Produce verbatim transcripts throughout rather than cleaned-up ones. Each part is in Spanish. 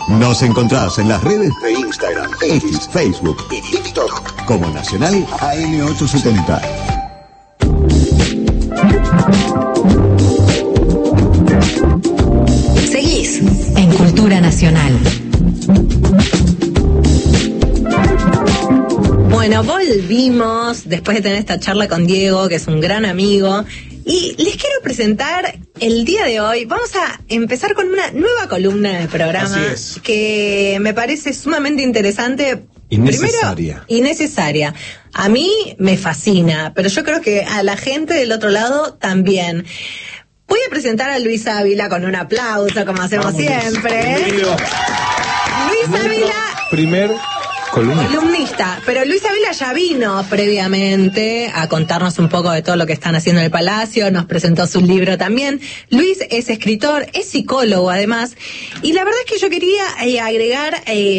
Nos encontrás en las redes de Instagram, X, Facebook y TikTok como Nacional A M ochocientos setenta. Seguís en Cultura Nacional. Bueno, volvimos después de tener esta charla con Diego, que es un gran amigo. Y les quiero presentar el día de hoy. Vamos a empezar con una nueva columna del programa que me parece sumamente interesante. Innecesaria. Primero, innecesaria. A mí me fascina, pero yo creo que a la gente del otro lado también. Voy a presentar a Luis Ávila con un aplauso, como hacemos Vamos, siempre. Luis Ávila. Primer Columnista. Columnista, pero Luis Ávila ya vino previamente a contarnos un poco de todo lo que están haciendo en el Palacio, nos presentó su libro también. Luis es escritor, es psicólogo además, y la verdad es que yo quería eh, agregar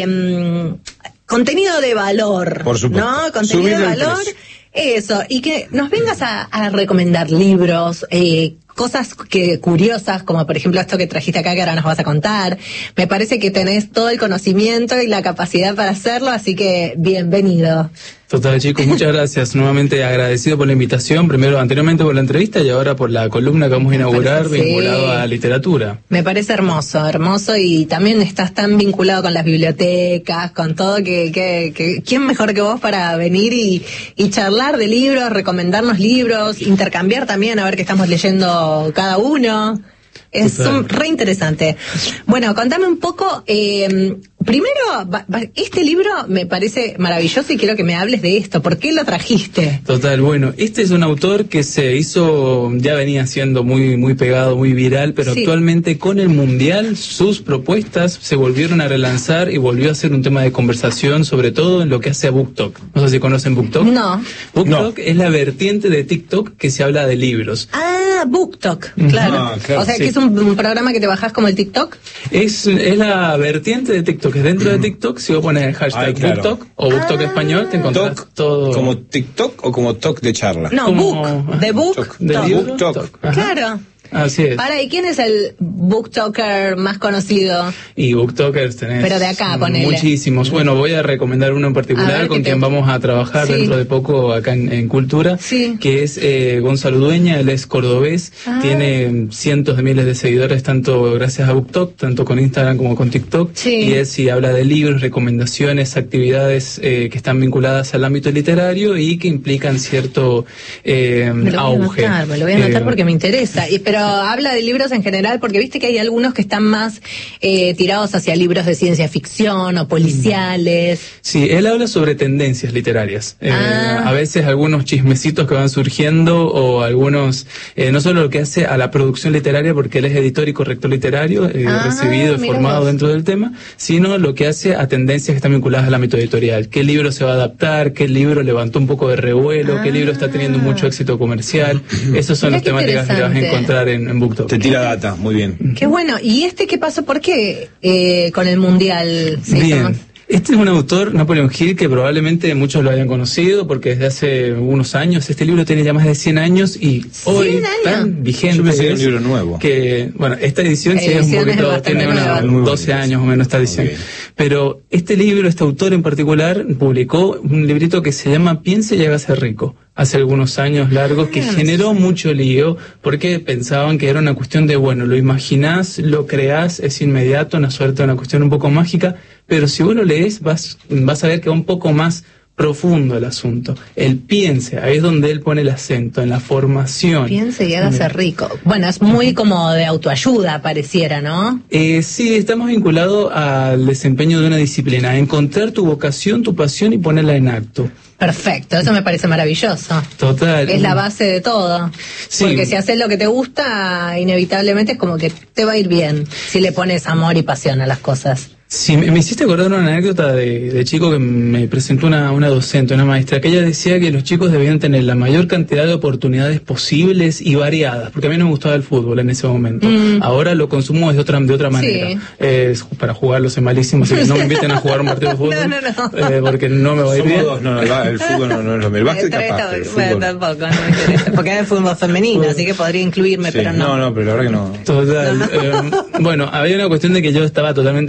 eh, contenido de valor, por supuesto, ¿no? Contenido de valor, eso, y que nos vengas a, a recomendar libros, eh, cosas que curiosas, como por ejemplo esto que trajiste acá que ahora nos vas a contar. Me parece que tenés todo el conocimiento y la capacidad para hacerlo, así que bienvenido. Total, chicos, muchas gracias. Nuevamente agradecido por la invitación, primero anteriormente por la entrevista y ahora por la columna que vamos a inaugurar parece, vinculado sí. a literatura. Me parece hermoso, hermoso, y también estás tan vinculado con las bibliotecas, con todo, que, que, que ¿quién mejor que vos para venir y, y charlar de libros, recomendarnos libros, intercambiar también, a ver qué estamos leyendo cada uno? Es un, re interesante. Bueno, contame un poco, eh, primero, este libro me parece maravilloso y quiero que me hables de esto. ¿Por qué lo trajiste? Total, bueno, este es un autor que se hizo, ya venía siendo muy muy pegado, muy viral, pero sí. actualmente con el Mundial sus propuestas se volvieron a relanzar y volvió a ser un tema de conversación, sobre todo en lo que hace a BookTok. No sé si conocen BookTok. No. BookTok no. es la vertiente de TikTok que se habla de libros. Ah, BookTok, claro. Ah, claro. O sea, sí. que es un, un programa que te bajás como el TikTok. Es, es la vertiente de TikTok. Dentro de TikTok, si vos pones el hashtag Ay, claro. BookTok o BookTok ah. español, te encontrás Talk, todo. ¿Como TikTok o como Talk de charla? No, como, Book, de Book. Talk. De Book Talk. Claro. Así es. Para, ¿y quién es el booktalker más conocido? Y booktokers tenés. Pero de acá, ponele. Muchísimos. Bueno, voy a recomendar uno en particular con quien te... vamos a trabajar sí. dentro de poco acá en, en Cultura, sí. que es eh, Gonzalo Dueña. Él es cordobés, ah. tiene cientos de miles de seguidores, tanto gracias a BookTok, tanto con Instagram como con TikTok. Sí. Y él sí habla de libros, recomendaciones, actividades eh, que están vinculadas al ámbito literario y que implican cierto eh, me lo auge. Voy a anotar, me lo voy a anotar eh, porque me interesa. Y, pero habla de libros en general, porque viste que hay algunos que están más eh, tirados hacia libros de ciencia ficción o policiales. Sí, él habla sobre tendencias literarias. Eh, ah. A veces algunos chismecitos que van surgiendo o algunos, eh, no solo lo que hace a la producción literaria, porque él es editor y corrector literario, eh, ah, recibido y formado vos. dentro del tema, sino lo que hace a tendencias que están vinculadas al ámbito editorial. ¿Qué libro se va a adaptar? ¿Qué libro levantó un poco de revuelo? Ah. ¿Qué libro está teniendo mucho éxito comercial? Esas son Mirá las temáticas que vas a encontrar en, en BookTok. Te tira data, muy bien. Qué bueno. ¿Y este qué pasó? ¿Por qué eh, con el Mundial se Bien. hizo más? Este es un autor, Napoleon Hill, que probablemente muchos lo hayan conocido porque desde hace unos años, este libro tiene ya más de cien años y hoy tan vigente. Yo pensé que era un libro nuevo. Que, bueno, esta edición sí es un poquito, tiene unos doce años o menos esta edición. Okay. Pero este libro, este autor en particular, publicó un librito que se llama Piense y hágase rico. Hace algunos años largos, que generó mucho lío, porque pensaban que era una cuestión de, bueno, lo imaginás, lo creás, es inmediato, una suerte, una cuestión un poco mágica, pero si vos lo lees, vas, vas a ver que va un poco más profundo el asunto. El piense, ahí es donde él pone el acento, en la formación. Piense y hágase rico. Bueno, es muy como de autoayuda, pareciera, ¿no? Eh, sí, estamos vinculados al desempeño de una disciplina, encontrar tu vocación, tu pasión y ponerla en acto. Perfecto, eso me parece maravilloso. Total. Es la base de todo. Sí. Porque si haces lo que te gusta, inevitablemente es como que te va a ir bien, si le pones amor y pasión a las cosas. Sí, me, me hiciste acordar una anécdota de, de chico que me presentó una, una docente, una maestra, que ella decía que los chicos debían tener la mayor cantidad de oportunidades posibles y variadas, porque a mí no me gustaba el fútbol en ese momento. Mm. Ahora lo consumo de otra, de otra manera. Sí. Eh, para jugarlo soy malísimo, así que no me inviten a jugar un partido de fútbol, no, no, no. Eh, porque no me va a ir bien. Dos, no, no, el fútbol no, no es lo mismo. El básquet capaz, pero el bueno, fútbol... tampoco, no me interesa, porque es el fútbol femenino, así que podría incluirme, sí, pero no. No, no, pero la verdad que no. Total. No, no. Eh, bueno, había una cuestión de que yo estaba totalmente negado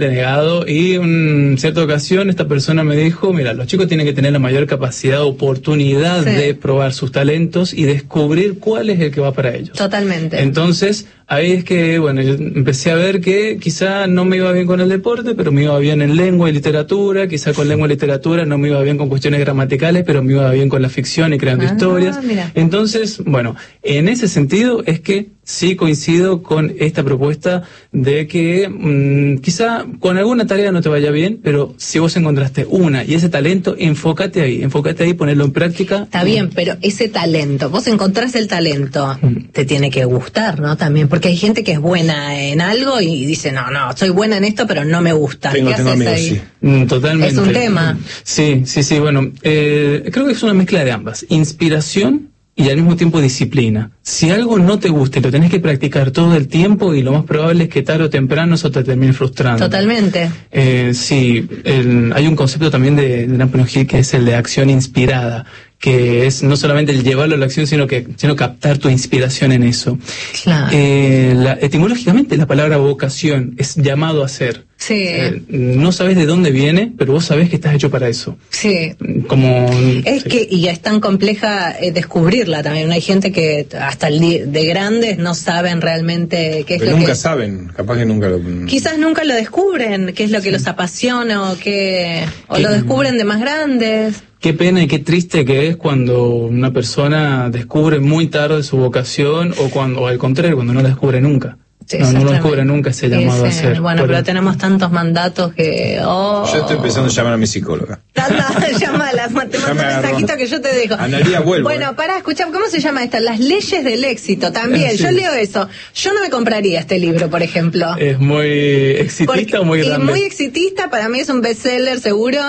pasado, y en cierta ocasión esta persona me dijo, mira, los chicos tienen que tener la mayor capacidad, oportunidad sí. de probar sus talentos y descubrir cuál es el que va para ellos. Totalmente. Entonces, ahí es que, bueno, yo empecé a ver que quizá no me iba bien con el deporte, pero me iba bien en lengua y literatura, quizá con lengua y literatura no me iba bien con cuestiones gramaticales, pero me iba bien con la ficción y creando ah, historias. Mira. Entonces, bueno, en ese sentido es que sí coincido con esta propuesta de que mmm, quizá con alguna tarea no te vaya bien, pero si vos encontraste una y ese talento, enfócate ahí, enfócate ahí, ponerlo en práctica. Está bien, pero ese talento, vos encontrás el talento, mm. te tiene que gustar, ¿no? También, porque hay gente que es buena en algo y dice, no, no, soy buena en esto, pero no me gusta. Tengo, ¿Qué tengo haces amigos, ahí? Sí. Mm, totalmente. Es un tema. Sí, sí, sí, bueno, eh, creo que es una mezcla de ambas. Inspiración y al mismo tiempo disciplina. Si algo no te gusta y lo tenés que practicar todo el tiempo, y lo más probable es que tarde o temprano eso te termine frustrando. Totalmente. Eh, sí, el, hay un concepto también de, de Napoleon Hill que es el de acción inspirada, que es no solamente el llevarlo a la acción, sino que sino captar tu inspiración en eso. Claro. Eh, la, etimológicamente la palabra vocación es llamado a ser. Sí. Eh, no sabes de dónde viene, pero vos sabés que estás hecho para eso. Sí. Como es sí. que y es tan compleja eh, descubrirla también. Hay gente que hasta el di- de grandes no saben realmente qué es pero lo nunca que saben, capaz que nunca lo quizás nunca lo descubren, qué es lo que sí. los apasiona o que o ¿Qué? Lo descubren de más grandes. Qué pena y qué triste que es cuando una persona descubre muy tarde su vocación, o cuando o al contrario, cuando no la descubre nunca. Sí, no, no lo descubre nunca ese llamado ese, a ser. Bueno, Por pero el... tenemos tantos mandatos que... Oh. Yo estoy pensando en llamar a mi psicóloga. Llámala, te mando un mensajito que yo te dejo. Analía, vuelvo. Bueno, eh. pará, escuchá, ¿cómo se llama esta? Las leyes del éxito también. Sí. Yo leo eso. Yo no me compraría este libro, por ejemplo. ¿Es muy exitista Porque, o muy grande? Y muy exitista, para mí es un bestseller seguro.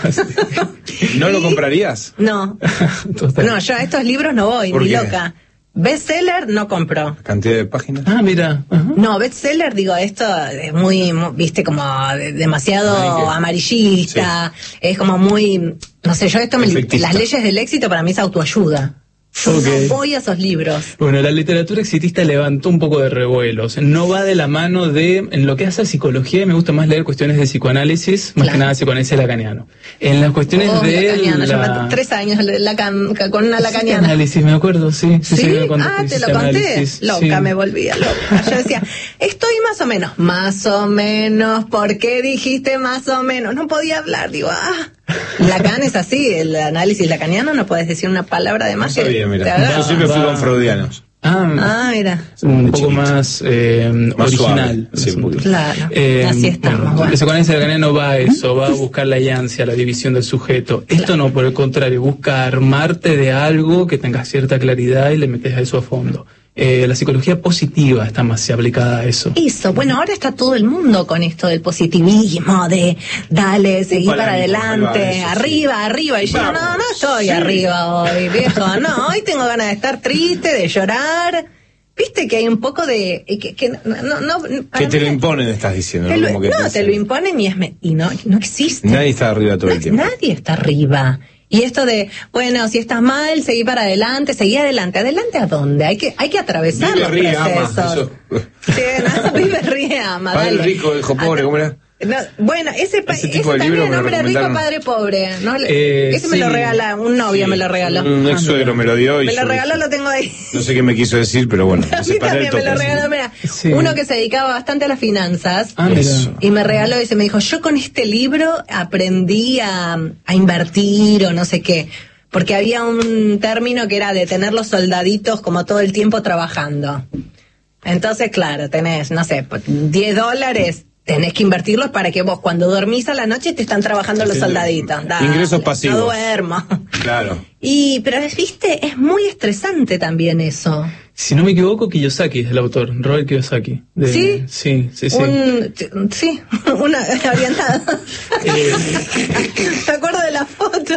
¿No y... lo comprarías? No. No, yo a estos libros no voy, ni qué? Loca. Bestseller no compro. ¿Cantidad de páginas? Ah, mira. Uh-huh. No, bestseller, digo, esto es muy, muy viste, como demasiado Ay, amarillista, sí. Es como muy, no sé, yo esto, me, las leyes del éxito para mí es autoayuda. Okay. No voy a esos libros. Bueno, la literatura exitista levantó un poco de revuelos. No va de la mano de, en lo que hace a psicología, me gusta más leer cuestiones de psicoanálisis, más claro. que nada psicoanálisis lacaniano. En las cuestiones oh, de lacaniano. la... Yo me tres años lacan, con una lacaniana. Análisis, me acuerdo, sí. Sí, sí, ¿Sí? Me ah, te lo conté. Loca, sí. Me volvía loca. Yo decía, estoy más o menos, más o menos, ¿por qué dijiste más o menos? No podía hablar, digo, ah... Lacan es así, el análisis lacaniano no puedes decir una palabra de más. No sabía, mira. Yo siempre fui con freudianos. Ah, ah, mira. Un poco más, eh, más original. Sí, claro, eh, así estamos. Bueno, bueno. El psicoanálisis lacaniano va a eso, va a buscar la yancia, la división del sujeto. Claro. Esto no, por el contrario, busca armarte de algo que tenga cierta claridad y le metes a eso a fondo. Eh, la psicología positiva está más aplicada a eso. Eso, bueno, ahora está todo el mundo con esto del positivismo, de dale, seguí para adelante, eso, arriba, sí. arriba. Y yo, Vamos, no, no estoy sí. arriba hoy, viejo, no, hoy tengo ganas de estar triste, de llorar. Viste que hay un poco de... Que, que no, no, que te lo imponen, estás diciendo. Te ¿no? Lo, Como que no, te, te lo imponen y, es me, y no, no existe. Nadie está arriba todo no, el tiempo. Nadie está arriba. Y esto de, bueno, si estás mal, seguí para adelante, seguí adelante. ¿Adelante a dónde? Hay que hay que atravesar vive, los ríe, procesos. Ama, eso. Sí, no, vive, ríe, ama. Padre dale. Rico, hijo pobre, ¿cómo era? No, bueno, ese, pa- ese, ese también, hombre rico, padre pobre. ¿No? Eh, ese sí, me lo regala, un novio sí, me lo regaló. Un ex suegro me lo dio. Y me lo regaló, lo tengo ahí. No sé qué me quiso decir, pero bueno. A mí también me lo regaló, mira. Sí. Uno que se dedicaba bastante a las finanzas. Ah, y me regaló ese, me dijo, yo con este libro aprendí a, a invertir o no sé qué. Porque había un término que era de tener los soldaditos como todo el tiempo trabajando. Entonces, claro, tenés, no sé, diez dólares, tenés que invertirlos para que vos cuando dormís a la noche te están trabajando los soldaditos. Dale, ingresos pasivos. No duermo. Claro. Y, pero es, viste, es muy estresante también eso. Si no me equivoco, Kiyosaki es el autor, Robert Kiyosaki. De, ¿Sí? Sí, sí, sí. Un, sí, una orientada. eh, ¿Te acuerdas de la foto?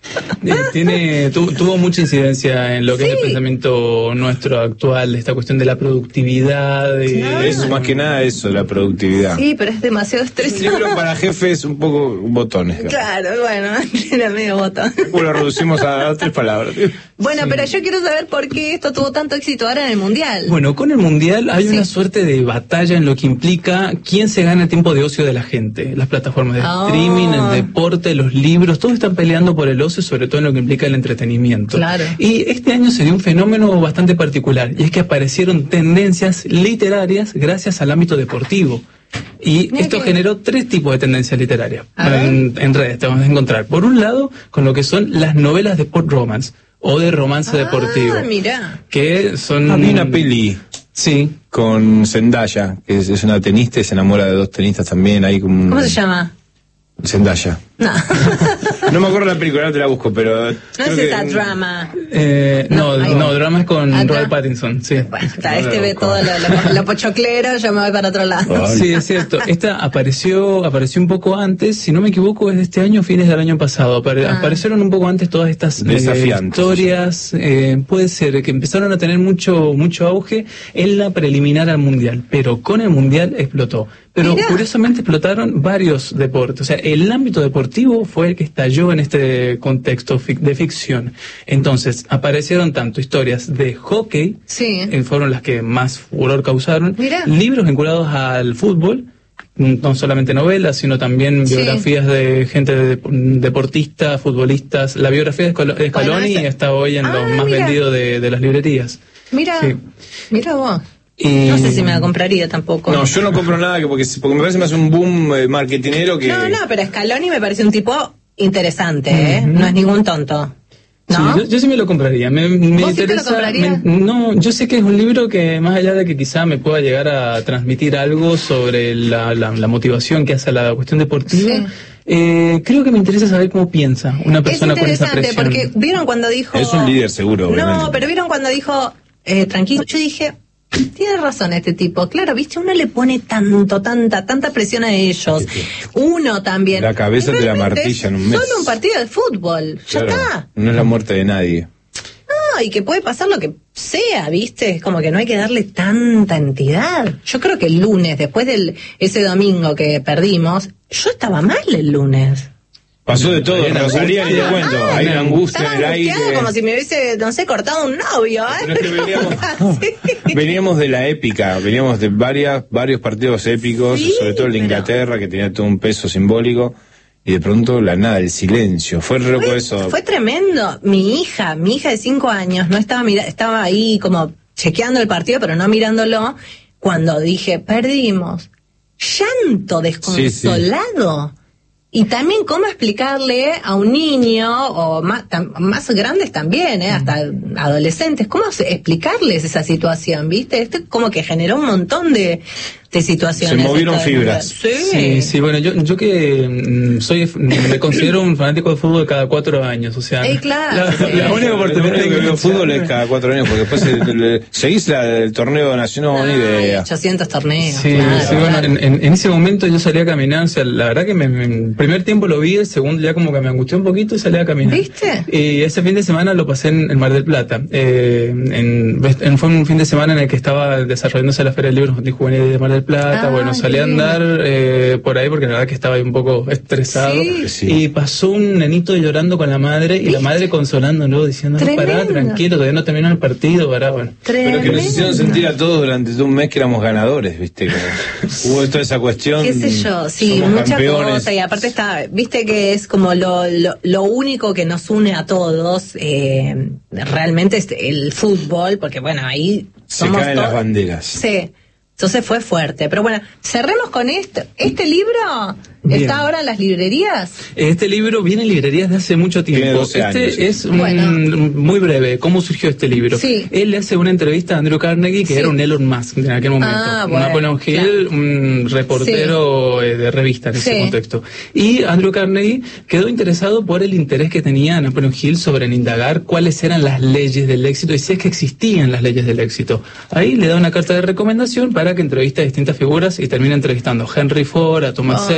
Eh, tiene tu, tuvo mucha incidencia en lo que sí. es el pensamiento nuestro actual, esta cuestión de la productividad. De, claro. Eso, más que nada eso, la productividad. Sí, pero es demasiado estresante. Un libro para jefes un poco botones. Claro, bueno, era medio botón. Bueno, lo reducimos a tres palabras. Bueno, sí. pero yo quiero saber por qué esto tuvo tanto éxito ahora en el Mundial. Bueno, con el Mundial hay sí. una suerte de batalla en lo que implica quién se gana el tiempo de ocio de la gente. Las plataformas de oh. streaming, el deporte, los libros, todos están peleando por el ocio, sobre todo en lo que implica el entretenimiento. Claro. Y este año se dio un fenómeno bastante particular, y es que aparecieron tendencias literarias gracias al ámbito deportivo. Y Mira esto que... generó tres tipos de tendencias literarias en, en redes, te vamos a encontrar. Por un lado, con lo que son las novelas de sport romance o de romance ah, deportivo. Mira. Que son... Había una peli sí. con Zendaya, que es, es una tenista y se enamora de dos tenistas también. Ahí como... ¿Cómo se llama? Zendaya. No. No me acuerdo la película, no te la busco, pero... No es que... esa drama. Eh, no, no, no, drama es con Robert Pattinson, sí. Bueno, está, este no ve todo lo, lo, lo pochoclero, yo me voy para otro lado. Sí, es cierto. Esta apareció apareció un poco antes, si no me equivoco, es de este año, fines del año pasado. Apare ah. Aparecieron un poco antes todas estas eh, historias, eh, puede ser, que empezaron a tener mucho mucho auge en la preliminar al Mundial, pero con el Mundial explotó. Pero Mirá. curiosamente explotaron varios deportes. O sea, el ámbito deportivo fue el que estalló en este contexto fic de ficción. Entonces, aparecieron tanto historias de hockey, sí. eh, fueron las que más furor causaron, Mirá. libros vinculados al fútbol, no solamente novelas, sino también sí. biografías de gente de, deportistas, futbolistas. La biografía de, Scalo de Scaloni bueno, ese... está hoy en ah, los más mira. vendidos de, de las librerías. Mira, sí. mira vos. Y... No sé si me la compraría tampoco. No, yo no compro nada que porque, porque me parece más un boom eh, marketinero que... No, no, pero Scaloni me parece un tipo interesante, ¿eh? Uh-huh. No es ningún tonto. ¿No? Sí, yo, yo sí me lo compraría. Me, me ¿Vos interesa, sí te lo comprarías? Me, no, yo sé que es un libro que más allá de que quizá me pueda llegar a transmitir algo sobre la, la, la motivación que hace a la cuestión deportiva, sí. eh, creo que me interesa saber cómo piensa una persona con esa presión. Es interesante porque vieron cuando dijo... Es un líder seguro, obviamente. No, pero vieron cuando dijo, eh, tranquilo, yo dije... Tiene razón este tipo, claro, viste, uno le pone tanto, tanta, tanta presión a ellos, uno también. La cabeza te la martilla en un mes. Solo un partido de fútbol, ya claro, está. No es la muerte de nadie. No, y que puede pasar lo que sea, viste, es como que no hay que darle tanta entidad. Yo creo que el lunes, después de ese domingo que perdimos, yo estaba mal el lunes. Pasó de todo, Rosalía, ni te cuento. Hay una angustia en el aire. Como si me hubiese, no sé, cortado un novio, ¿eh? Pero es que veníamos, sí. veníamos de la épica, veníamos de varias, varios partidos épicos, sí, sobre todo el de Inglaterra, que tenía todo un peso simbólico, y de pronto la nada, el silencio. Fue re loco eso. Fue tremendo. Mi hija, mi hija de cinco años, no estaba mira, estaba ahí como chequeando el partido, pero no mirándolo, cuando dije, perdimos. Llanto desconsolado. Sí, sí. Y también cómo explicarle a un niño, o más, tam, más grandes también, ¿eh? Hasta adolescentes, cómo explicarles esa situación, ¿viste? Esto como que generó un montón de, de situaciones. Se movieron fibras. Sí. sí, sí, bueno, yo, yo que soy, me considero un fanático de fútbol cada cuatro años, o sea... Eh, claro, la, sí. la única oportunidad que veo fútbol es cada cuatro años, porque después el, el, seguís la, el torneo nacional, no, ni idea. ochocientos torneos. Sí, claro, sí, bueno, claro. en, en, en ese momento yo salí a caminar, o sea, la verdad que me, me, el primer tiempo lo vi, el segundo ya como que me angustió un poquito y salí a caminar. ¿Viste? Y ese fin de semana lo pasé en, en Mar del Plata. Eh, en, en, fue un fin de semana en el que estaba desarrollándose la Feria del Libro Infantil Juvenil de Mar del Plata. Ah, bueno, salí a andar eh, por ahí porque la verdad que estaba ahí un poco estresado. Sí. Sí. Y pasó un nenito llorando con la madre y ¿viste? La madre consolándolo, diciendo, no, pará, tranquilo, todavía no terminó el partido, pará, bueno. Tremendo. Pero que nos hicieron sentir a todos durante todo un mes que éramos ganadores, ¿viste? Como, hubo toda esa cuestión. Qué sé yo, sí, muchas cosas. Y aparte está, viste que es como lo, lo, lo único que nos une a todos, eh, realmente es el fútbol, porque bueno, ahí somos se caen todos, las banderas. Sí. Entonces fue fuerte. Pero bueno, cerremos con esto. ¿Este libro Bien. está ahora en las librerías? Este libro viene en librerías de hace mucho tiempo. Tiene doce este años, sí. es un, bueno. muy breve. ¿Cómo surgió este libro? Sí. Él le hace una entrevista a Andrew Carnegie, que sí. era un Elon Musk en aquel momento. Ah, un bueno, Napoleon Hill, claro. un reportero sí. de revista en ese sí. contexto. Y Andrew Carnegie quedó interesado por el interés que tenía Napoleon Hill sobre indagar cuáles eran las leyes del éxito y si es que existían las leyes del éxito. Ahí le da una carta de recomendación para que entreviste a distintas figuras y termina entrevistando a Henry Ford, a Thomas oh, Edison,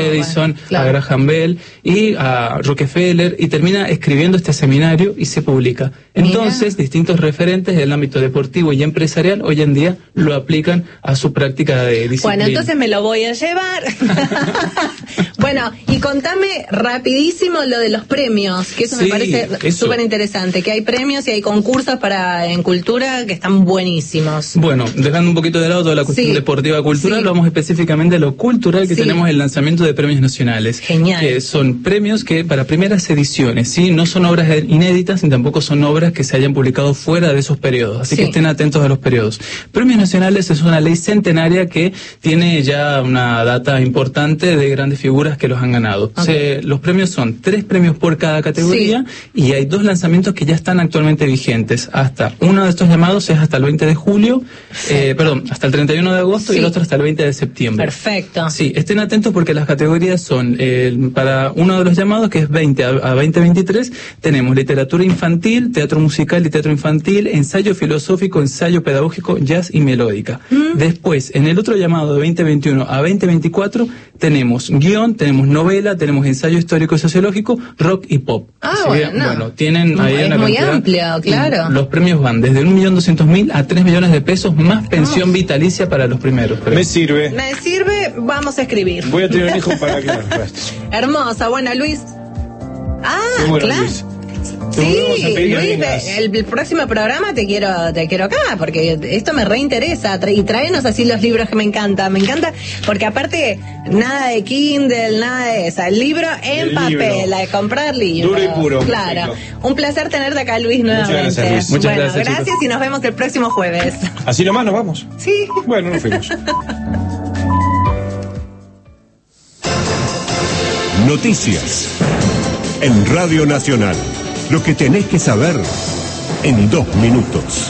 Edison, claro. a Graham Bell y a Rockefeller, y termina escribiendo este seminario y se publica. Entonces, Mira. distintos referentes del ámbito deportivo y empresarial hoy en día lo aplican a su práctica de disciplina. Bueno, entonces me lo voy a llevar. Bueno, y contame rapidísimo lo de los premios, que eso sí, me parece súper interesante, que hay premios y hay concursos para en cultura que están buenísimos. Bueno, dejando un poquito de lado toda la cuestión sí. deportiva cultural, sí. vamos específicamente a lo cultural, que sí. tenemos el lanzamiento de premios nacionales. Genial. Que son premios que para primeras ediciones, ¿sí? No son obras inéditas ni tampoco son obras que se hayan publicado fuera de esos periodos, así sí. que estén atentos a los periodos. Premios nacionales es una ley centenaria que tiene ya una data importante de grandes figuras que los han ganado. Okay. Se, los premios son tres premios por cada categoría sí. y hay dos lanzamientos que ya están actualmente vigentes. Hasta uno de estos llamados es hasta el veinte de julio, eh, perdón, hasta el treinta y uno de agosto sí. y el otro hasta el veinte de septiembre. Perfecto. Sí, estén atentos porque las categorías son, eh, para uno de los llamados, que es veinte a veinte veintitrés, tenemos literatura infantil, teatro musical y teatro infantil, ensayo filosófico, ensayo pedagógico, jazz y melódica. ¿Mm? Después, en el otro llamado de veinte veintiuno a veinte veinticuatro, tenemos guión, tenemos novela, tenemos ensayo histórico y sociológico, rock y pop. Ah, bueno. Que, bueno, tienen ahí es una muy cantidad, amplio, claro. Los premios van desde un millón doscientos mil a tres millones de pesos, más pensión oh. vitalicia para los primeros. Pero... Me sirve. Me sirve, vamos a escribir. Voy a tener un hijo para que lo Hermosa, buena, Luis. Ah, bueno, claro. Luis. Sí, Luis, el, el próximo programa te quiero te quiero acá, porque esto me reinteresa. Y tráenos así los libros que me encanta. Me encanta, porque aparte, nada de Kindle, nada de eso. El libro en el papel, libro. La de comprar libros. Duro y puro. Claro. Perfecto. Un placer tenerte acá, Luis, nuevamente. Muchas gracias, Luis. Muchas bueno, gracias, gracias chicos. Y nos vemos el próximo jueves. Así nomás nos vamos. Sí. Bueno, nos fuimos. Noticias en Radio Nacional. Lo que tenés que saber en dos minutos.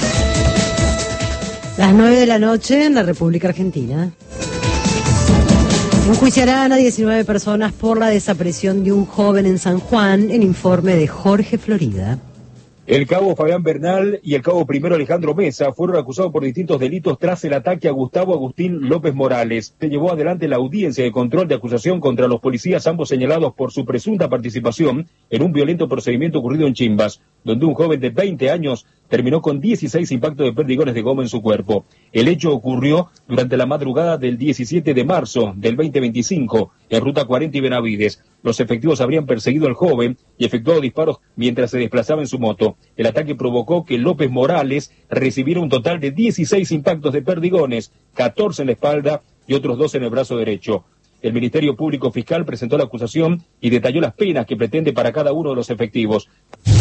Las nueve de la noche en la República Argentina. Enjuiciarán a diecinueve personas por la desaparición de un joven en San Juan, en informe de Jorge Florida. El cabo Fabián Bernal y el cabo primero Alejandro Mesa fueron acusados por distintos delitos tras el ataque a Gustavo Agustín López Morales. Se llevó adelante la audiencia de control de acusación contra los policías, ambos señalados por su presunta participación en un violento procedimiento ocurrido en Chimbas, donde un joven de veinte años terminó con dieciséis impactos de perdigones de goma en su cuerpo. El hecho ocurrió durante la madrugada del diecisiete de marzo del veinte veinticinco en Ruta cuarenta y Benavides. Los efectivos habrían perseguido al joven y efectuado disparos mientras se desplazaba en su moto. El ataque provocó que López Morales recibiera un total de dieciséis impactos de perdigones, catorce en la espalda y otros dos en el brazo derecho. El Ministerio Público Fiscal presentó la acusación y detalló las penas que pretende para cada uno de los efectivos.